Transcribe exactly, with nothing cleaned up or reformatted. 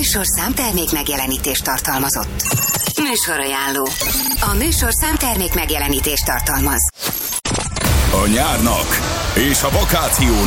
műsorszám termék megjelenítést tartalmazott. Műsorajánló. A műsorszám termék megjelenítést tartalmaz. A nyárnak és a vakációnak